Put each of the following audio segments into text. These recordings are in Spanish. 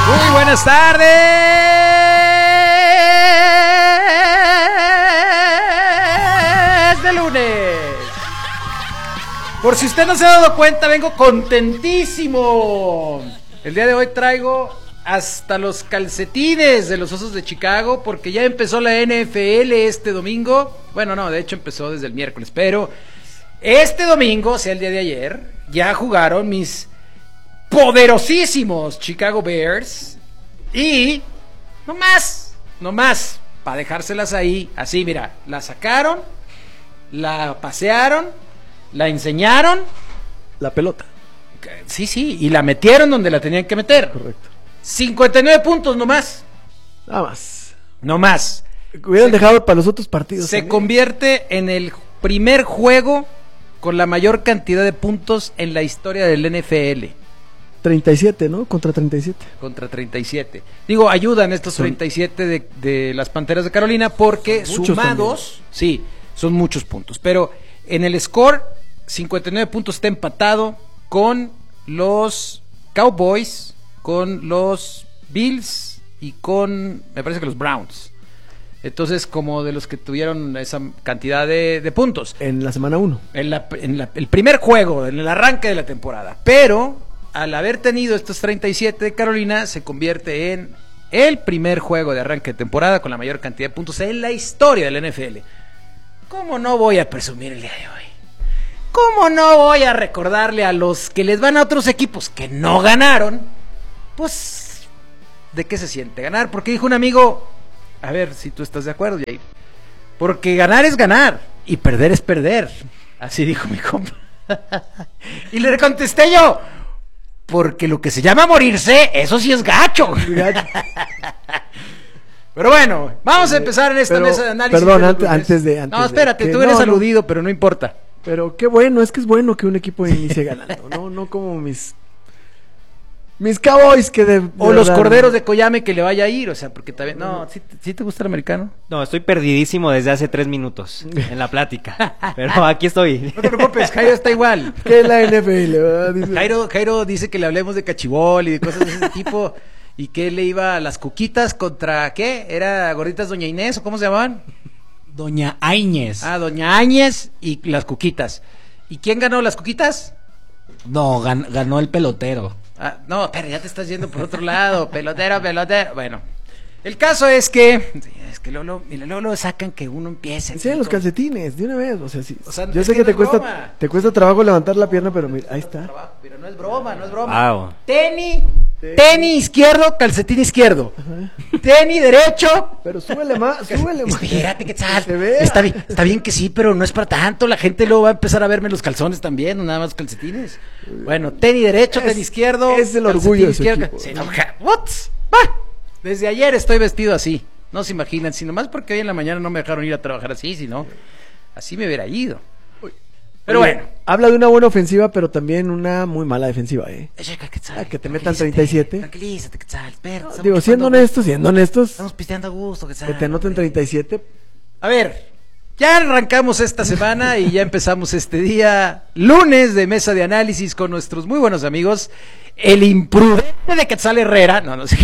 Muy buenas tardes de lunes. Por si usted no se ha dado cuenta, vengo contentísimo. El día de hoy traigo hasta los calcetines de los Osos de Chicago, porque ya empezó la NFL este domingo. Bueno, no, de hecho empezó desde el miércoles, pero este domingo, o sea, el día de ayer, ya jugaron mis poderosísimos Chicago Bears. Y no más, para dejárselas ahí, así, mira, la sacaron, la pasearon, la enseñaron. La pelota. Sí, y la metieron donde la tenían que meter. Correcto. 59 puntos nomás. Nada más. No más. Hubieran dejado para los otros partidos. Se también. convierte en el primer juego con la mayor cantidad de puntos en la historia del NFL. 37, ¿no? Contra 37. Contra 37. Digo, ayudan estos 37 de las Panteras de Carolina porque sumados, sí, son muchos puntos. Pero en el score, 59 puntos está empatado con los Cowboys, con los Bills y con, me parece que los Browns. Entonces, como de los que tuvieron esa cantidad de puntos. En la semana 1. El primer juego, en el arranque de la temporada. Pero, al haber tenido estos 37 de Carolina, se convierte en el primer juego de arranque de temporada con la mayor cantidad de puntos en la historia del NFL. ¿Cómo no voy a presumir el día de hoy? ¿Cómo no voy a recordarle a los que les van a otros equipos que no ganaron? Pues, ¿de qué se siente ganar? Porque dijo un amigo, a ver si tú estás de acuerdo, Jair, porque ganar es ganar y perder es perder. Así dijo mi compa. Y le contesté yo, porque lo que se llama morirse, eso sí es gacho. Pero bueno, vamos a empezar en esta mesa de análisis. Perdón, antes de no, espérate, tú eres aludido, pero no importa. Pero qué bueno, es que es bueno que un equipo inicie ganando, no como mis Cowboys que o los Corderos de Coyame que le vaya a ir, o sea, porque también, no, ¿sí te gusta el americano? No, estoy perdidísimo desde hace 3 minutos en la plática, pero aquí estoy. No te preocupes, Jairo está igual. ¿Qué es la NFL, verdad? Dice. Jairo dice que le hablemos de cachibol y de cosas de ese tipo, y que él le iba a las cuquitas contra, ¿qué? ¿Era Gorditas Doña Inés o cómo se llamaban? Doña Áñez. Ah, Doña Áñez y las cuquitas. ¿Y quién ganó las cuquitas? No, ganó el pelotero. Ah, no, pero ya te estás yendo por otro lado. Pelotero. Bueno, el caso es que luego sacan que uno empiece. Sí, los calcetines, de una vez. O sea, sí. O sea, yo sé que te cuesta trabajo levantar la pierna, pero mira, ahí está. Pero no es broma. Wow. Tenis izquierdo, calcetín izquierdo. Ajá. Tenis derecho. Pero súbele más. Espérate, ¿qué tal? Está bien que sí, pero no es para tanto. La gente luego va a empezar a verme los calzones también, no nada más los calcetines. Bueno, tenis derecho, tenis izquierdo. Es el orgullo de su equipo. Sí, no, desde ayer estoy vestido así. No se imaginan, sino más porque hoy en la mañana no me dejaron ir a trabajar así, sino así me hubiera ido. Pero bueno. Habla de una buena ofensiva, pero también una muy mala defensiva, que te metan 37. Tranquilízate, Quetzal. Digo, siendo honestos. Estamos pisteando a gusto, Quetzal. Que te anoten 37. A ver, ya arrancamos esta semana y ya empezamos este día, lunes de mesa de análisis con nuestros muy buenos amigos. El imprudente de Quetzal Herrera. No sé.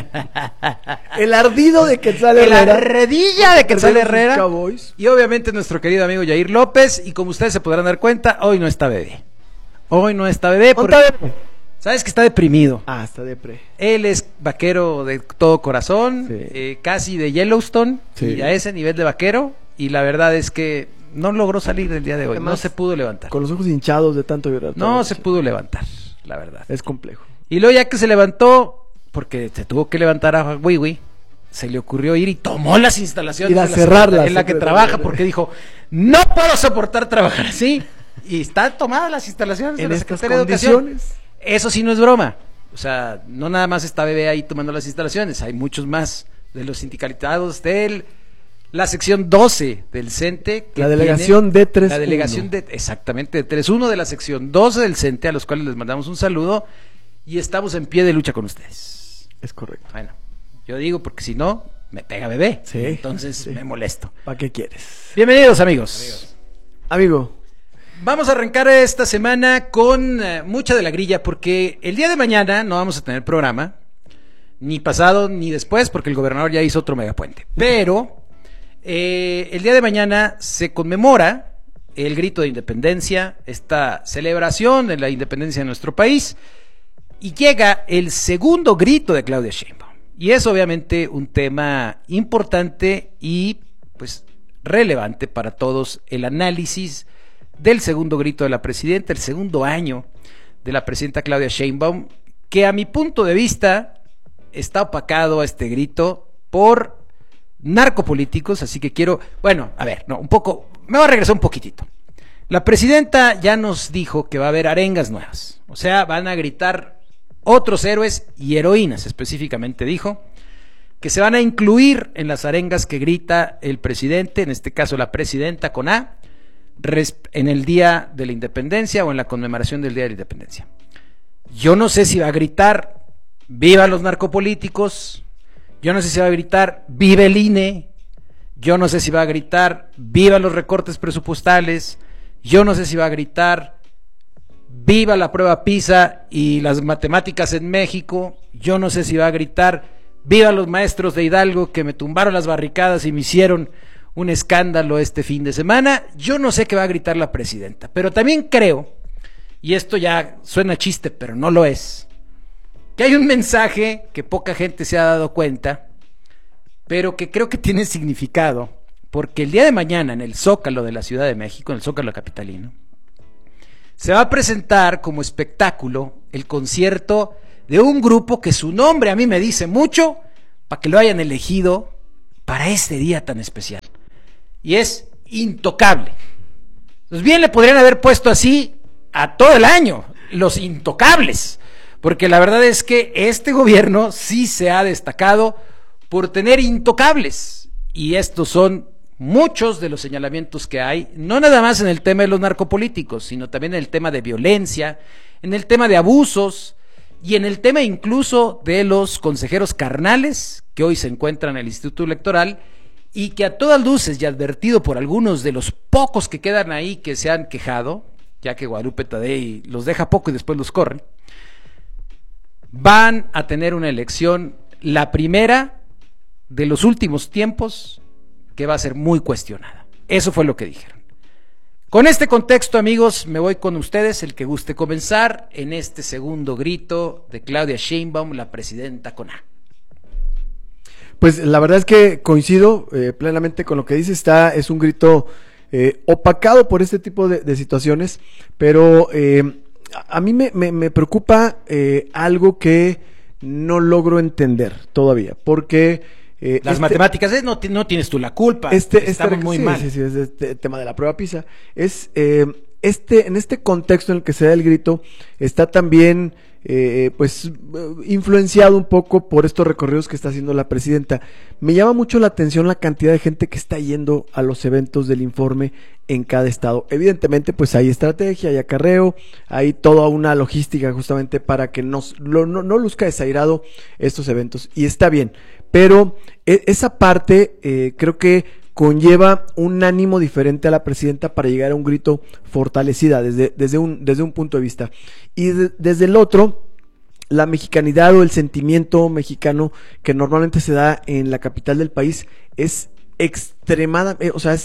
El ardido de Quetzal Herrera. La redilla de Quetzal Herrera. Cowboys. Y obviamente nuestro querido amigo Jair López. Y como ustedes se podrán dar cuenta, hoy no está bebé. Porque, ¿sabes que está deprimido? Ah, está depre. Él es vaquero de todo corazón, sí. Casi de Yellowstone, sí. Y a ese nivel de vaquero. Y la verdad es que no logró salir el día de hoy. Además, no se pudo levantar. Con los ojos hinchados de tanto llorar. No se pudo levantar, la verdad. Es complejo. Y luego ya que se levantó, porque se tuvo que levantar a Wiwi, se le ocurrió ir y tomó las instalaciones en la que trabaja, porque dijo, no puedo soportar trabajar así. Y están tomadas las instalaciones en de la estas Secretaría de Educación. condiciones. Eso sí no es broma. O sea, no nada más está bebé ahí tomando las instalaciones, hay muchos más de los sindicalizados de la sección 12 del CENTE. La delegación de 3-1. La delegación exactamente, de 3-1 de la sección 12 del CENTE, a los cuales les mandamos un saludo. Y estamos en pie de lucha con ustedes. Es correcto. Bueno, yo digo porque si no, me pega bebé. Sí. Entonces sí. me molesto. ¿Para qué quieres? Bienvenidos, amigos. Amigo. Vamos a arrancar esta semana con mucha de la grilla, porque el día de mañana no vamos a tener programa. ni pasado ni después, porque el gobernador ya hizo otro megapuente. Pero el día de mañana se conmemora el grito de independencia, esta celebración de la independencia de nuestro país, y llega el segundo grito de Claudia Sheinbaum. Y es obviamente un tema importante y pues relevante para todos, el análisis del segundo grito de la presidenta, el segundo año de la presidenta Claudia Sheinbaum, que a mi punto de vista está opacado a este grito por narcopolíticos, así que quiero, bueno, a ver, no, un poco, me voy a regresar un poquitito. La presidenta ya nos dijo que va a haber arengas nuevas, o sea, van a gritar otros héroes y heroínas, específicamente dijo, que se van a incluir en las arengas que grita el presidente, en este caso la presidenta con A, en el Día de la Independencia o en la conmemoración del Día de la Independencia. Yo no sé si va a gritar viva los narcopolíticos, yo no sé si va a gritar vive el INE, yo no sé si va a gritar viva los recortes presupuestales, yo no sé si va a gritar viva la prueba PISA y las matemáticas en México, yo no sé si va a gritar viva los maestros de Hidalgo que me tumbaron las barricadas y me hicieron un escándalo este fin de semana. Yo no sé qué va a gritar la presidenta, pero también creo, y esto ya suena chiste, pero no lo es, que hay un mensaje que poca gente se ha dado cuenta, pero que creo que tiene significado, porque el día de mañana en el Zócalo de la Ciudad de México, en el Zócalo capitalino, se va a presentar como espectáculo el concierto de un grupo que su nombre a mí me dice mucho para que lo hayan elegido para este día tan especial. Y es Intocable. Pues bien le podrían haber puesto así a todo el año, Los Intocables, porque la verdad es que este gobierno sí se ha destacado por tener intocables, y estos son muchos de los señalamientos que hay, no nada más en el tema de los narcopolíticos, sino también en el tema de violencia, en el tema de abusos y en el tema incluso de los consejeros carnales que hoy se encuentran en el Instituto Electoral y que a todas luces, y advertido por algunos de los pocos que quedan ahí que se han quejado, ya que Guadalupe Tadei los deja poco y después los corren, van a tener una elección, la primera de los últimos tiempos, que va a ser muy cuestionada. Eso fue lo que dijeron. Con este contexto, amigos, me voy con ustedes, el que guste comenzar en este segundo grito de Claudia Sheinbaum, la presidenta con A. Pues la verdad es que coincido plenamente con lo que dice, es un grito opacado por este tipo de situaciones, pero a mí me preocupa algo que no logro entender todavía, porque las matemáticas, no tienes tú la culpa, estamos muy mal. Sí, es este tema de la prueba PISA. En este contexto en el que se da el grito, está también influenciado un poco por estos recorridos que está haciendo la presidenta. Me llama mucho la atención la cantidad de gente que está yendo a los eventos del informe en cada estado. Evidentemente, pues hay estrategia, hay acarreo, hay toda una logística justamente para que no luzca desairado estos eventos, y está bien, pero esa parte creo que conlleva un ánimo diferente a la presidenta para llegar a un grito fortalecida desde un punto de vista, y desde el otro, la mexicanidad o el sentimiento mexicano que normalmente se da en la capital del país es extremada, o sea,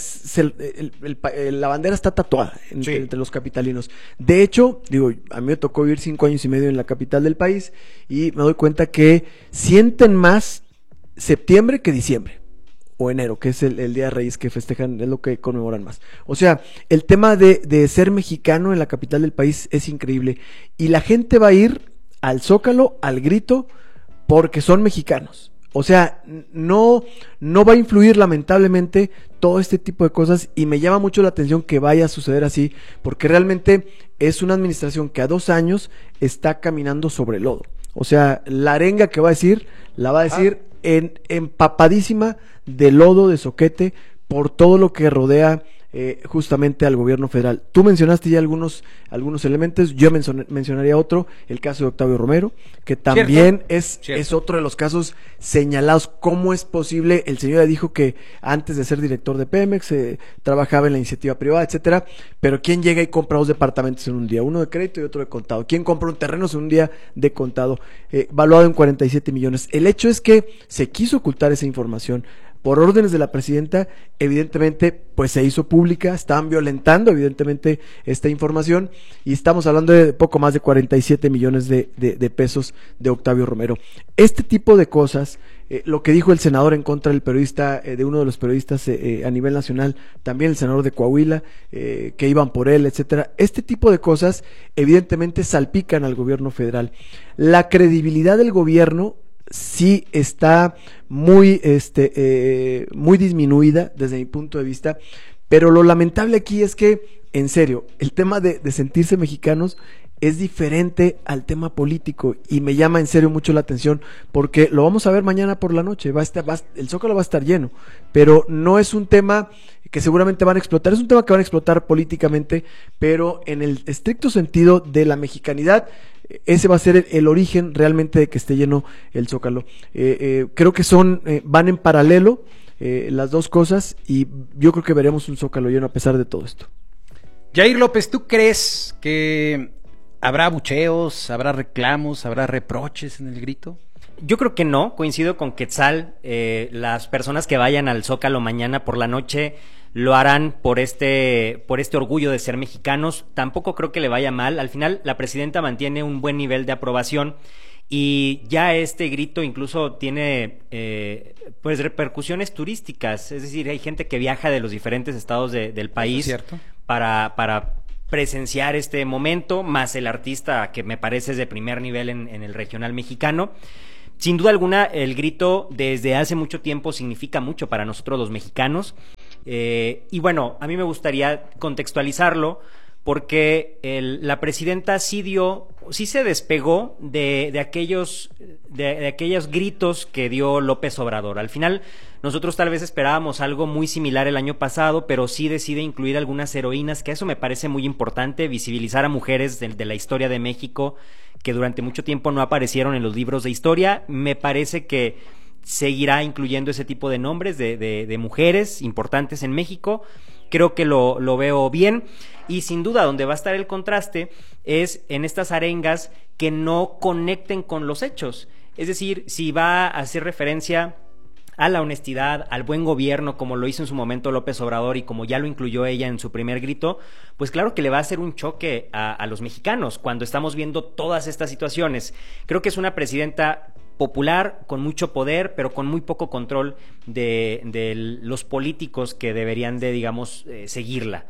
la bandera está tatuada entre los capitalinos. De hecho, digo, a mí me tocó vivir 5 años y medio en la capital del país y me doy cuenta que sienten más septiembre que diciembre o enero, que es el Día de Reyes que festejan, es lo que conmemoran más. O sea, el tema de ser mexicano en la capital del país es increíble, y la gente va a ir al Zócalo, al grito, porque son mexicanos. O sea, no va a influir lamentablemente todo este tipo de cosas, y me llama mucho la atención que vaya a suceder así, porque realmente es una administración que a 2 años está caminando sobre lodo. O sea, la arenga que va a decir, la va a decir empapadísima de lodo, de zoquete, por todo lo que rodea justamente al gobierno federal. Tú mencionaste ya algunos elementos, yo mencionaría otro, el caso de Octavio Romero, que también es otro de los casos señalados. ¿Cómo es posible? El señor ya dijo que antes de ser director de Pemex trabajaba en la iniciativa privada, etcétera, pero ¿quién llega y compra 2 departamentos en un día? Uno de crédito y otro de contado. ¿Quién compra un terreno en un día de contado? Valuado en 47 millones. El hecho es que se quiso ocultar esa información. Por órdenes de la presidenta, evidentemente, pues se hizo pública, estaban violentando evidentemente esta información, y estamos hablando de poco más de 47 millones de pesos de Octavio Romero. Este tipo de cosas, lo que dijo el senador en contra del periodista, de uno de los periodistas a nivel nacional, también el senador de Coahuila, que iban por él, etcétera, este tipo de cosas evidentemente salpican al gobierno federal. La credibilidad del gobierno sí está muy disminuida desde mi punto de vista, pero lo lamentable aquí es que, en serio, el tema de sentirse mexicanos es diferente al tema político, y me llama en serio mucho la atención, porque lo vamos a ver mañana por la noche, el Zócalo va a estar lleno, pero no es un tema que seguramente van a explotar, es un tema que van a explotar políticamente, pero en el estricto sentido de la mexicanidad, ese va a ser el origen realmente de que esté lleno el Zócalo. Creo que van en paralelo las dos cosas, y yo creo que veremos un Zócalo lleno a pesar de todo esto. Jair López, ¿tú crees que habrá abucheos, habrá reclamos, habrá reproches en el grito? Yo creo que no, coincido con Quetzal. Las personas que vayan al Zócalo mañana por la noche lo harán por este orgullo de ser mexicanos. Tampoco creo que le vaya mal. Al final, la presidenta mantiene un buen nivel de aprobación, y ya este grito incluso tiene pues repercusiones turísticas. Es decir, hay gente que viaja de los diferentes estados del país para presenciar este momento, más el artista, que me parece es de primer nivel en el regional mexicano. Sin duda alguna, el grito desde hace mucho tiempo significa mucho para nosotros los mexicanos. Y bueno, a mí me gustaría contextualizarlo, porque la presidenta sí se despegó de aquellos gritos que dio López Obrador. Al final, nosotros tal vez esperábamos algo muy similar el año pasado, pero sí decide incluir algunas heroínas, que eso me parece muy importante, visibilizar a mujeres de la historia de México que durante mucho tiempo no aparecieron en los libros de historia. Me parece que seguirá incluyendo ese tipo de nombres de mujeres importantes en México. Creo que lo veo bien, y sin duda donde va a estar el contraste es en estas arengas que no conecten con los hechos. Es decir, si va a hacer referencia a la honestidad, al buen gobierno, como lo hizo en su momento López Obrador y como ya lo incluyó ella en su primer grito, pues claro que le va a hacer un choque a los mexicanos cuando estamos viendo todas estas situaciones. Creo que es una presidenta popular, con mucho poder, pero con muy poco control de los políticos que deberían de, digamos, seguirla.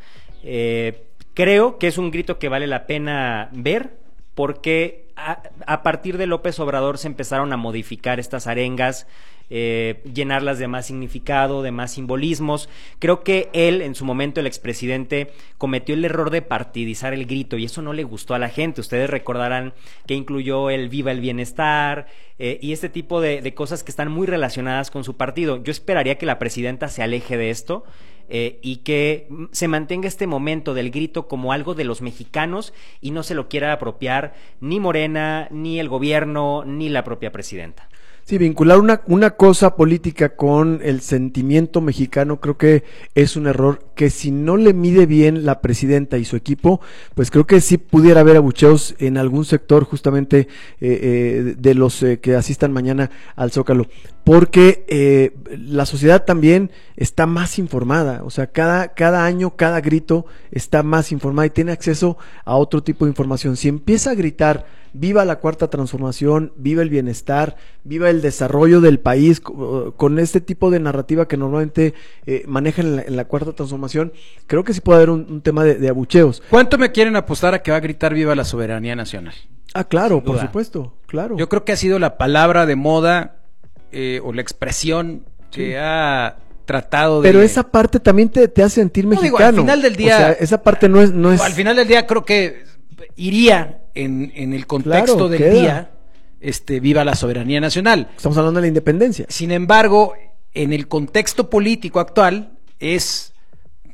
Creo que es un grito que vale la pena ver, porque a partir de López Obrador se empezaron a modificar estas arengas, llenarlas de más significado, de más simbolismos. Creo que él, en su momento, el expresidente, cometió el error de partidizar el grito, y eso no le gustó a la gente. Ustedes recordarán que incluyó el Viva el Bienestar y este tipo de cosas que están muy relacionadas con su partido. Yo esperaría que la presidenta se aleje de esto, y que se mantenga este momento del grito como algo de los mexicanos, y no se lo quiera apropiar ni Morena, ni el gobierno, ni la propia presidenta. Sí, vincular una cosa política con el sentimiento mexicano creo que es un error que, si no le mide bien la presidenta y su equipo, pues creo que sí pudiera haber abucheos en algún sector justamente de los que asistan mañana al Zócalo, porque la sociedad también está más informada. O sea, cada año, cada grito está más informada y tiene acceso a otro tipo de información. Si empieza a gritar viva la cuarta transformación, viva el bienestar, viva el desarrollo del país, con este tipo de narrativa que normalmente manejan en la cuarta transformación, creo que sí puede haber un tema de abucheos. ¿Cuánto me quieren apostar a que va a gritar viva la soberanía nacional? Ah, claro, por supuesto, claro. Yo creo que ha sido la palabra de moda, o la expresión que ha tratado de... Pero esa parte también te hace sentir mexicano. Digo, al final del día... O sea, esa parte no es... Al final del día creo que iría en el contexto del día, viva la soberanía nacional. Estamos hablando de la independencia. Sin embargo, en el contexto político actual es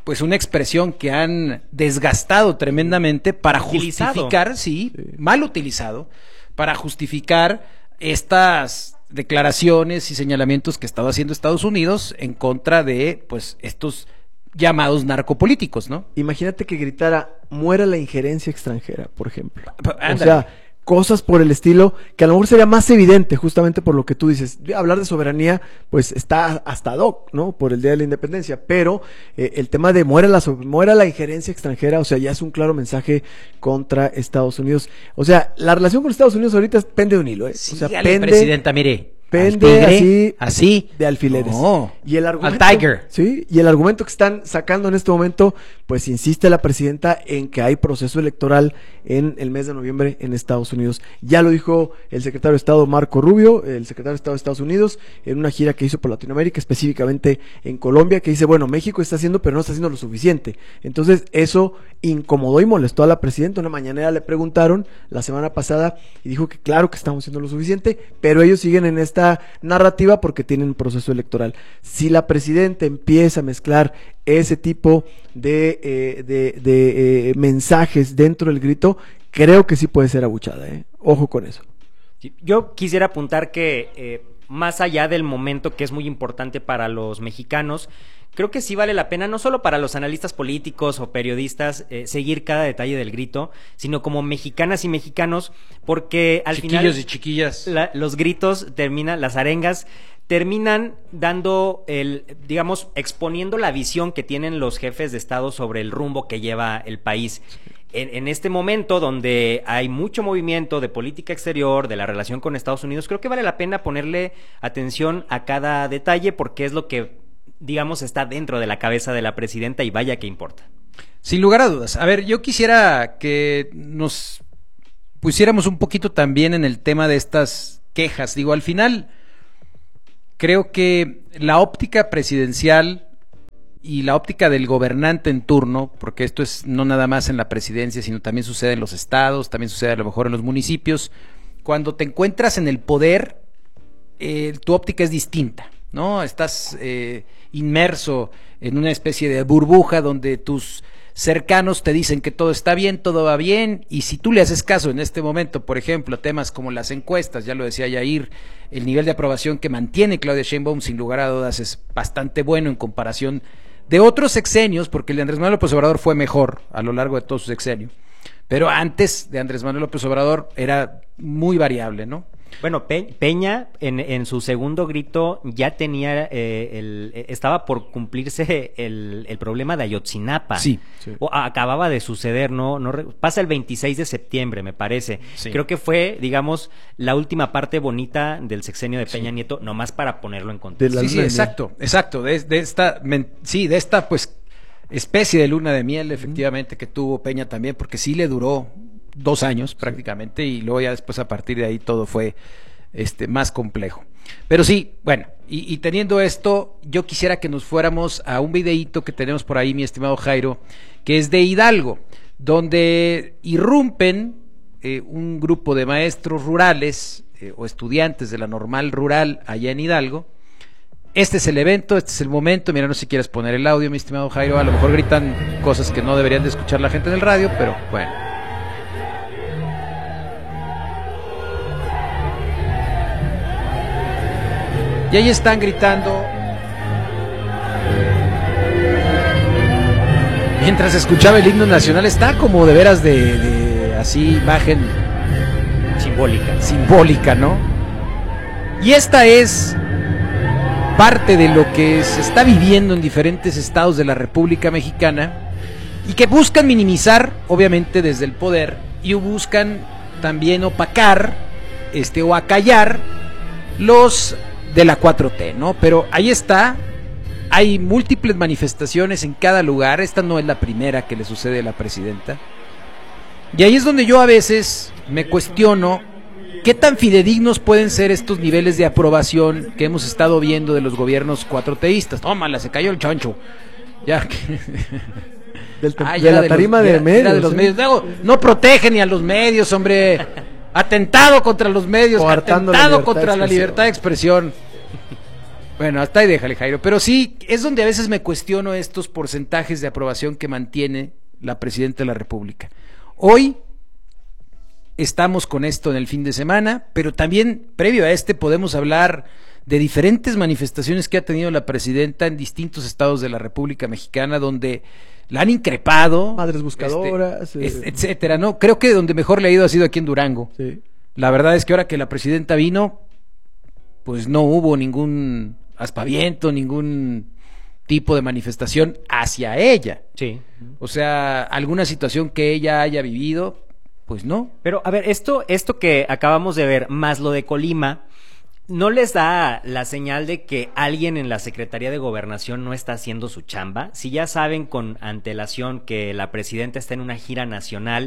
pues una expresión que han desgastado tremendamente para justificar, mal utilizado, para justificar estas declaraciones y señalamientos que estaba haciendo Estados Unidos en contra de, pues, estos llamados narcopolíticos, ¿no? Imagínate que gritara, muera la injerencia extranjera, por ejemplo. Ándale. O sea, cosas por el estilo que a lo mejor sería más evidente justamente por lo que tú dices. Hablar de soberanía, pues está hasta ad hoc, ¿no? Por el Día de la Independencia, pero el tema de muera la injerencia extranjera, o sea, ya es un claro mensaje contra Estados Unidos. O sea, la relación con Estados Unidos ahorita pende de un hilo, ¿eh? O sea, Sígale, presidenta, mire. Pende así de alfileres. No, y el argumento, al Tiger. Sí, y el argumento que están sacando en este momento, pues insiste la presidenta en que hay proceso electoral en el mes de noviembre en Estados Unidos. Ya lo dijo el secretario de Estado Marco Rubio, el secretario de Estado de Estados Unidos, en una gira que hizo por Latinoamérica, específicamente en Colombia, que dice, bueno, México está haciendo, pero no está haciendo lo suficiente. Entonces, eso incomodó y molestó a la presidenta. Una mañanera le preguntaron la semana pasada y dijo que claro que estamos haciendo lo suficiente, pero ellos siguen en esta narrativa porque tienen un proceso electoral. Si la presidenta empieza a mezclar ese tipo de mensajes dentro del grito, creo que sí puede ser abuchada, ¿eh? Ojo con eso. Sí, yo quisiera apuntar que más allá del momento que es muy importante para los mexicanos, creo que sí vale la pena, no solo para los analistas políticos o periodistas, seguir cada detalle del grito, sino como mexicanas y mexicanos, porque al final... Chiquillos y chiquillas. Los gritos las arengas terminan dando digamos, exponiendo la visión que tienen los jefes de Estado sobre el rumbo que lleva el país. En este momento donde hay mucho movimiento de política exterior, de la relación con Estados Unidos, creo que vale la pena ponerle atención a cada detalle porque es lo que, digamos, está dentro de la cabeza de la presidenta y vaya que importa. Sin lugar a dudas. A ver, yo quisiera que nos pusiéramos un poquito también en el tema de estas quejas. Digo, al final, creo que la óptica presidencial y la óptica del gobernante en turno, porque esto es no nada más en la presidencia, sino también sucede en los estados, también sucede a lo mejor en los municipios, cuando te encuentras en el poder, tu óptica es distinta, ¿no? Estás inmerso en una especie de burbuja donde tus cercanos te dicen que todo está bien, todo va bien, y si tú le haces caso en este momento, por ejemplo, a temas como las encuestas, ya lo decía Yair, el nivel de aprobación que mantiene Claudia Sheinbaum, sin lugar a dudas, es bastante bueno en comparación de otros sexenios, porque el de Andrés Manuel López Obrador fue mejor a lo largo de todo su sexenio, pero antes de Andrés Manuel López Obrador era muy variable, ¿no? Bueno, Peña en su segundo grito ya tenía estaba por cumplirse el problema de Ayotzinapa. Sí. O acababa de suceder, pasa el 26 de septiembre, me parece. Sí. Creo que fue, digamos, la última parte bonita del sexenio de Peña Nieto, nomás para ponerlo en contexto. Sí, exacto. De esta pues especie de luna de miel, efectivamente, que tuvo Peña también, porque sí le duró 2 años prácticamente, y luego ya después a partir de ahí todo fue más complejo. Pero sí, bueno, y teniendo esto, yo quisiera que nos fuéramos a un videíto que tenemos por ahí, mi estimado Jairo, que es de Hidalgo, donde irrumpen un grupo de maestros rurales o estudiantes de la normal rural allá en Hidalgo. Este es el evento, este es el momento. Mira, no sé si quieres poner el audio, mi estimado Jairo, a lo mejor gritan cosas que no deberían de escuchar la gente en el radio, pero bueno. Y ahí están gritando mientras escuchaba el himno nacional. Está como de veras de así imagen simbólica, ¿no? Y esta es parte de lo que se está viviendo en diferentes estados de la República Mexicana y que buscan minimizar, obviamente, desde el poder, y buscan también opacar o acallar los de la 4T, ¿no? Pero ahí está, hay múltiples manifestaciones en cada lugar. Esta no es la primera que le sucede a la presidenta, y ahí es donde yo a veces me cuestiono qué tan fidedignos pueden ser estos niveles de aprobación que hemos estado viendo de los gobiernos 4Tistas. Tómala, se cayó el chancho ya de la tarima de medios, los medios. No protegen ni a los medios, hombre. Atentado contra los medios, atentado contra la libertad de expresión. Bueno, hasta ahí déjale, Jairo. Pero sí, es donde a veces me cuestiono estos porcentajes de aprobación que mantiene la presidenta de la República. Hoy estamos con esto en el fin de semana, pero también previo a este podemos hablar de diferentes manifestaciones que ha tenido la presidenta en distintos estados de la República Mexicana, donde la han increpado. Madres buscadoras. Etcétera, ¿no? Creo que donde mejor le ha ido ha sido aquí en Durango. Sí. La verdad es que ahora que la presidenta vino, pues no hubo ningún aspaviento, ningún tipo de manifestación hacia ella. Sí. O sea, alguna situación que ella haya vivido, pues no. Pero, a ver, esto que acabamos de ver, más lo de Colima, ¿no les da la señal de que alguien en la Secretaría de Gobernación no está haciendo su chamba? Si ya saben con antelación que la presidenta está en una gira nacional,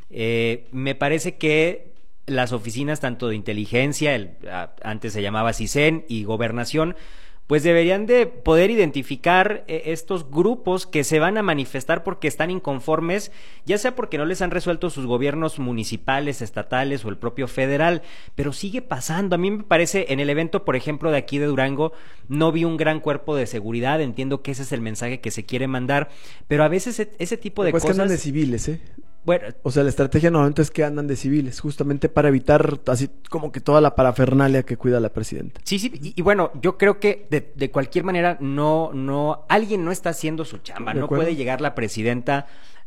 me parece que las oficinas tanto de inteligencia, antes se llamaba CISEN, y Gobernación, pues deberían de poder identificar estos grupos que se van a manifestar porque están inconformes, ya sea porque no les han resuelto sus gobiernos municipales, estatales o el propio federal, pero sigue pasando. A mí me parece, en el evento, por ejemplo, de aquí de Durango, no vi un gran cuerpo de seguridad, entiendo que ese es el mensaje que se quiere mandar, pero a veces ese tipo de Pues cosas... que andan de civiles, ¿eh? Bueno, O sea, la estrategia normalmente es que andan de civiles, justamente para evitar así como que toda la parafernalia que cuida la presidenta. sí, y bueno, yo creo que de cualquier manera alguien no está haciendo su chamba, De no acuerdo. puede llegar la presidenta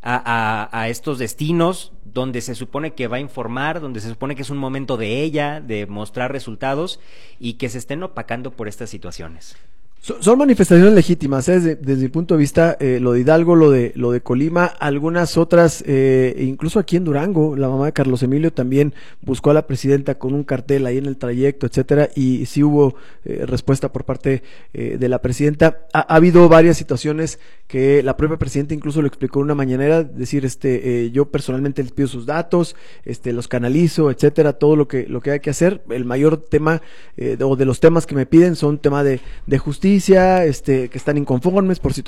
a estos destinos donde se supone que va a informar, donde se supone que es un momento de ella, de mostrar resultados y que se estén opacando por estas situaciones. Son manifestaciones legítimas, ¿eh? Desde mi punto de vista, lo de Hidalgo, lo de Colima, algunas otras, incluso aquí en Durango, la mamá de Carlos Emilio también buscó a la presidenta con un cartel ahí en el trayecto, etcétera, y sí hubo respuesta por parte de la presidenta. Ha habido varias situaciones que la propia presidenta incluso lo explicó en una mañanera, decir, yo personalmente les pido sus datos, los canalizo, etcétera, todo lo que hay que hacer. El mayor tema, o de los temas que me piden son tema de justicia, que están inconformes por situaciones